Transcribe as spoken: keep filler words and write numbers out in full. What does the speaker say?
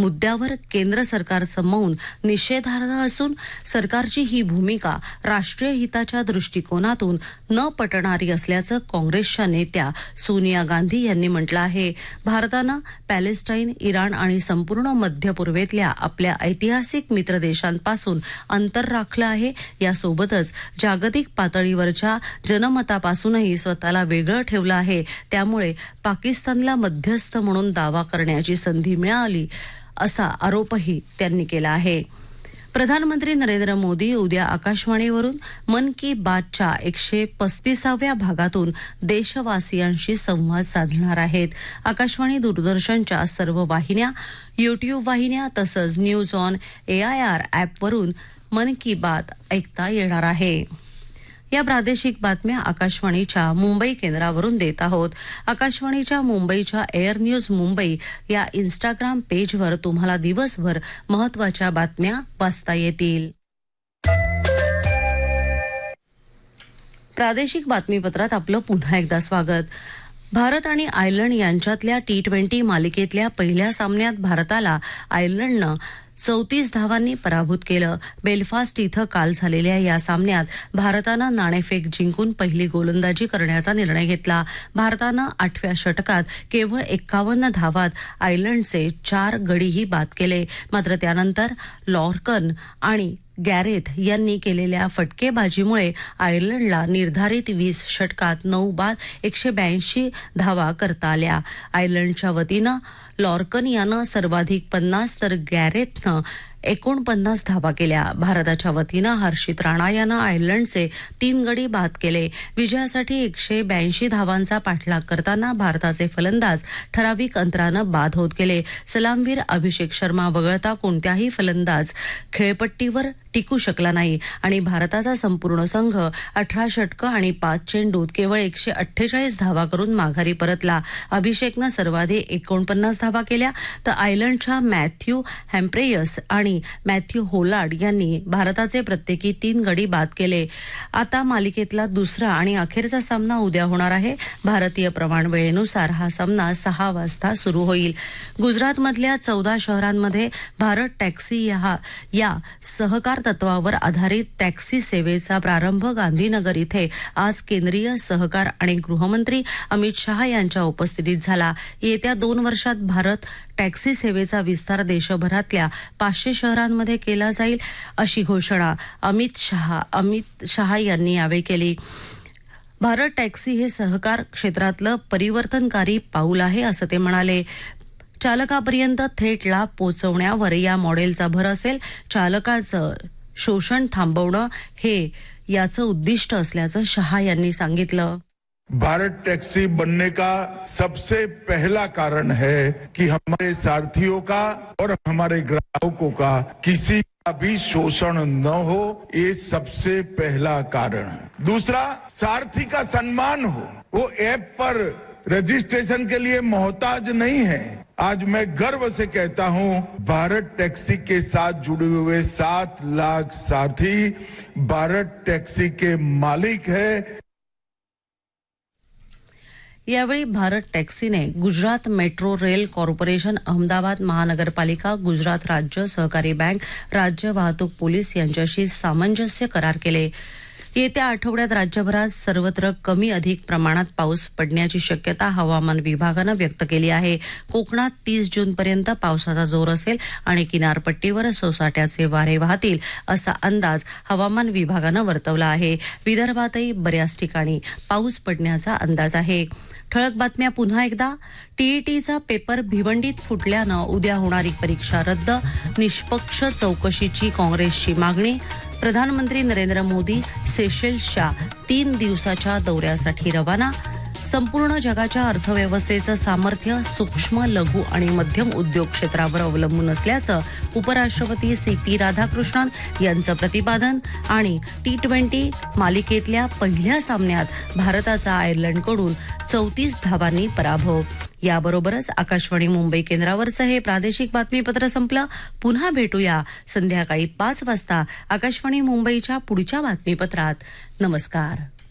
मुद्द्यावर केंद्र सरकारचं मौन निषेधार्ह असून सरकारची ही भूमिका राष्ट्रीय हिताच्या दृष्टिकोनातून न पटणारी असल्याचं काँग्रेसच्या नेत्या सोनिया गांधी यांनी म्हटलं आहे. भारतानं पॅलेस्टाईन, इराण आणि संपूर्ण मध्य पूर्वेतल्या आपल्या ऐतिहासिक मित्र देशांपासून अंतर राखलं आहे. यासोबतच जागतिक पातळीवरच्या जनमतापासूनही स्वतःला वेगळं ठेवलं आहे. त्यामुळे पाकिस्तानला मध्यस्थ म्हणून दावा करण्याची संधी मिळाली असा आरोपही त्यांनी केला आहे. प्रधानमंत्री नरेंद्र मोदी उद्या आकाशवाणीवरून मन की बातच्या एकशे पस्तीसाव्या भागातून देशवासियांशी संवाद साधणार आहेत. आकाशवाणी, दूरदर्शनच्या सर्व वाहिन्या, युट्यूब वाहिन्या तसंच न्यूज ऑन एआयआर ॲपवरून मन की बात ऐकता येणार आहे. या प्रादेशिक बातम्या आकाशवाणीच्या मुंबई केंद्रावरून देत आहोत. आकाशवाणीच्या मुंबईच्या एअर न्यूज मुंबई या इंस्टाग्राम पेजवर तुम्हाला दिवसभर महत्त्वाच्या बातम्या वाचता येतील. प्रादेशिक बातमीपत्रात आपलं पुन्हा एकदा स्वागत. भारत आणि आयर्लंड यांच्यातल्या टी ट्वेंटी मालिकेतल्या पहिल्या सामन्यात भारताला आयर्लंडनं चौतीस धावांनी पराभूत केलं. बेलफास्ट इथं काल झालेल्या या सामन्यात भारतानं नाणेफेक जिंकून पहिली गोलंदाजी करण्याचा निर्णय घेतला. भारतानं आठव्या षटकात केवळ एक्कावन्न धावात आयर्लंडचे चार गडीही बाद केले. मात्र त्यानंतर लॉर्कन आणि गॅरेथ यांनी केलेल्या फटकेबाजीमुळे आयर्लंडला निर्धारित वीस षटकात नऊ बाद एकशे ब्याऐंशी धावा करता आल्या. आयर्लंडच्या वतीनं लॉर्कन यानं सर्वाधिक पन्नास तर गॅरेथनं एकोणपन्नास धावा केल्या. भारताच्या वतीनं हर्षित राणा यानं आयर्लंडचे तीन गडी बाद केले. विजयासाठी एकशे ब्याऐंशी धावांचा पाठलाग करताना भारताचे फलंदाज ठराविक अंतरानं बाद होत गेले. सलामवीर अभिषेक शर्मा वगळता कोणत्याही फलंदाज खेळपट्टीवर टिकू शकला नाही आणि भारताचा संपूर्ण संघ अठरा षटकं आणि पाच चेंडूत केवळ एकशे अठ्ठेचाळीस धावा करून माघारी परतला. अभिषेकनं सर्वाधिक एकोणपन्नास धावा केल्या तर आयर्लंडच्या मॅथ्यू हॅम्प्रेयस आणि मॅथ्यू होलार्ड यांनी भारताचे प्रत्येकी तीन गडी बाद केले. आता मालिकेतला दुसरा आणि अखेरचा सामना उद्या होणार आहे. भारतीय प्रमाण वेळेनुसार हा सामना सहा वाजता सुरू होईल. गुजरातमधल्या चौदा शहरांमध्ये भारत टॅक्सी या, या सहकार तत्वावर आधारित टॅक्सी सेवेचा प्रारंभ गांधीनगर इथे आज केंद्रीय सहकार आणि गृहमंत्री अमित शहा यांच्या उपस्थितीत झाला. येत्या दोन वर्षात भारत टॅक्सी सेवेचा विस्तार देशभरातल्या पाचशे शहरांमध्ये केला जाईल अशी घोषणा अमित शहा अमित शहा यांनी यावेळी केली. भारत टॅक्सी हे सहकार क्षेत्रातलं परिवर्तनकारी पाऊल आहे असं ते म्हणाले. चालकापर्यंत थेट लाभ पोहोचवण्यावर या मॉडेलचा भर असेल. चालकाचं शोषण थांबवणं हे याचं उद्दिष्ट असल्याचं शहा यांनी सांगितलं. भारत टैक्सी बनने का सबसे पहला कारण है कि हमारे सारथियों का और हमारे ग्राहकों का किसी का भी शोषण न हो, ये सबसे पहला कारण है. दूसरा, सारथी का सम्मान हो. वो ऐप पर रजिस्ट्रेशन के लिए मोहताज नहीं है. आज मैं गर्व से कहता हूं, भारत टैक्सी के साथ जुड़े हुए सात लाख साथी भारत टैक्सी के मालिक है. यावेळी Bharat टॅक्सीने Gujarat metro rail corporation, Ahmedabad महानगरपालिका, गुजरात राज्य सहकारी बँक, राज्य वाहतूक पोलीस यांच्याशी सामंजस्य करार केले. येत्या आठवड्यात राज्यभरात सर्वत्र कमी अधिक प्रमाणात पाऊस पडण्याची शक्यता हवामान विभागानं व्यक्त केली आहे. कोकणात तीस जूनपर्यंत पावसाचा जोर असेल आणि किनारपट्टीवर सोसाट्याचे वारे वाहतील असा अंदाज हवामान विभागानं वर्तवला आहे. विदर्भातही बऱ्याच ठिकाणी पाऊस पडण्याचा अंदाज आहे. ठळक बातम्या पुन्हा एकदा. टीईटीचा पेपर भिवंडीत फुटल्यानं उद्या होणारी परीक्षा रद्द. निष्पक्ष चौकशीची काँग्रेसची मागणी. प्रधानमंत्री नरेंद्र मोदी सेशेल्सच्या तीन दिवसाच्या दौऱ्यासाठी रवाना. संपूर्ण जगाच्या अर्थव्यवस्थेचं सामर्थ्य सूक्ष्म, लघु आणि मध्यम उद्योग क्षेत्रावर अवलंबून असल्याचं उपराष्ट्रपती सी पी राधाकृष्णन यांचं प्रतिपादन. आणि टी ट्वेंटी मालिकेतल्या पहिल्या सामन्यात भारताचा आयर्लंडकडून चौतीस धावांनी पराभव. याबरोबरच आकाशवाणी मुंबई केंद्रावरचं हे प्रादेशिक बातमीपत्र संपलं. पुन्हा भेटूया संध्याकाळी पाच वाजता आकाशवाणी मुंबईच्या पुढच्या बातमीपत्रात. नमस्कार.